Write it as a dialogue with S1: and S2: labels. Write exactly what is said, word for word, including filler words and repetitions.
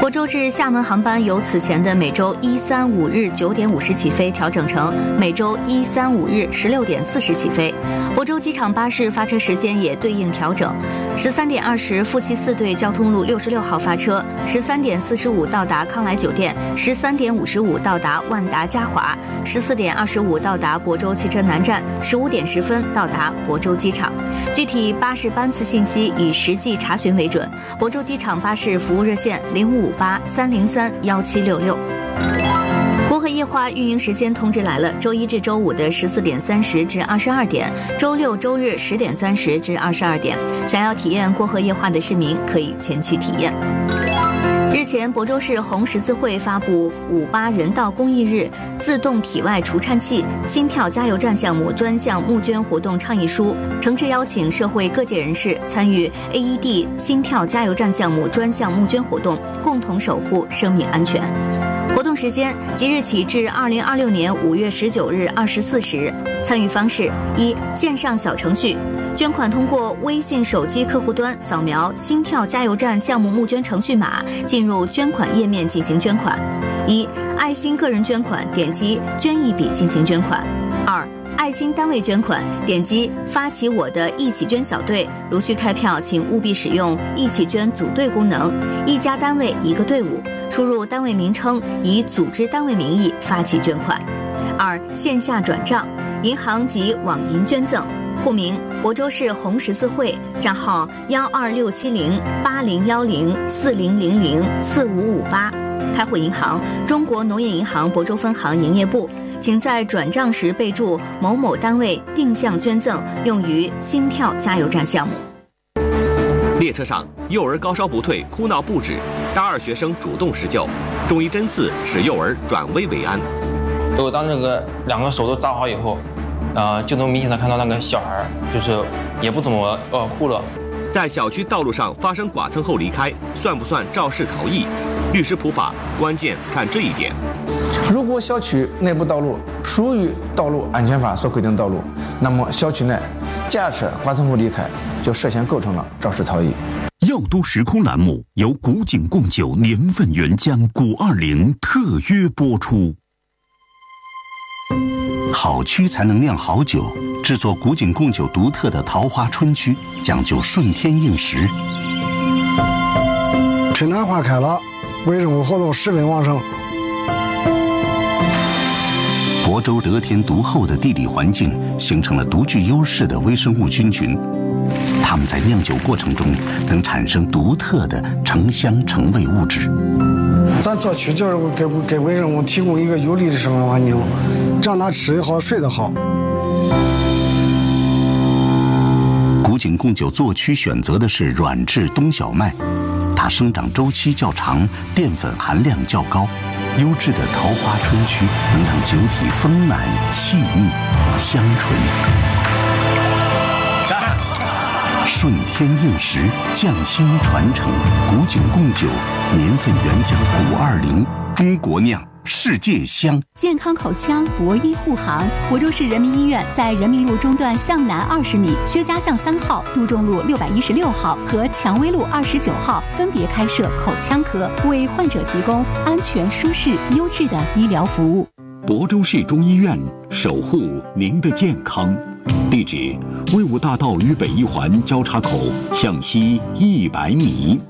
S1: 亳州至厦门航班由此前的每周一、三、五日九点五十起飞调整成每周一、三、五日十六点四十起飞。亳州机场巴士发车时间也对应调整，十三点二十负七四对交通路六十六号发车，十三点四十五到达康莱酒店，十三点五十五到达万达嘉华，十四点二十五到达亳州汽车南站，十五点十分到达亳州机场。具体巴士班次信息以实际查询为准。亳州机场巴士服务热线零五五八三零三幺七六六。国和夜话运营时间通知来了，周一至周五的十四点三十至二十二点，周六周日十点三十至二十二点。想要体验国和夜话的市民可以前去体验。日前，亳州市红十字会发布五八人道公益日自动体外除颤器心跳加油站项目专项募捐活动倡议书，诚挚邀请社会各界人士参与 A E D 心跳加油站项目专项募捐活动，共同守护生命安全。活动时间即日起至二零二六年五月十九日二十四时。参与方式：一、线上小程序，捐款通过微信手机客户端扫描心跳加油站项目募捐程序码，进入捐款页面进行捐款。一、爱心个人捐款，点击捐一笔进行捐款。二、爱心单位捐款，点击发起我的一起捐小队，如需开票请务必使用一起捐组队功能，一家单位一个队伍，输入单位名称，以组织单位名义发起捐款。二、线下转账，银行及网银捐赠，户名亳州市红十字会，账号幺二六七零八零幺零四零零零四五五八，开户银行中国农业银行亳州分行营业部，请在转账时备注某某单位定向捐赠，用于心跳加油站项目。
S2: 列车上，幼儿高烧不退，哭闹不止，大二学生主动施救，中医针刺使幼儿转危为安。
S3: 就当那个两个手都扎好以后，呃，就能明显的看到那个小孩就是也不怎么呃哭了。
S2: 在小区道路上发生剐蹭后离开，算不算肇事逃逸？律师普法，关键看这一点。
S4: 如果小区内部道路属于道路安全法所规定道路，那么小区内驾车剐蹭后离开，就涉嫌构成了肇事逃逸。
S5: 药都时空栏目由古井贡酒年份原浆古二零特约播出。好曲才能酿好酒，制作古井贡酒独特的桃花春曲，讲究顺天应时。
S6: 春暖花开了，微生物活动十分旺盛。
S5: 亳州得天独厚的地理环境，形成了独具优势的微生物菌群，它们在酿酒过程中能产生独特的成香成味物质。
S6: 咱做曲就是给给微生物提供一个有利的生活环境，让它吃得好，睡得好。
S5: 古井贡酒做曲选择的是软质冬小麦，它生长周期较长，淀粉含量较高。优质的桃花春曲能让酒体丰满细腻、香醇。顺天应时，匠心传承，古井贡酒，年份原浆古二零，中国酿，世界香。
S7: 健康口腔，博医护航。亳州市人民医院在人民路中段向南二十米、薛家巷三号、杜仲路六百一十六号和蔷薇路二十九号分别开设口腔科，为患者提供安全、舒适、优质的医疗服务。
S5: 亳州市中医院，守护您的健康。地址：魏武大道与北一环交叉口向西一百米。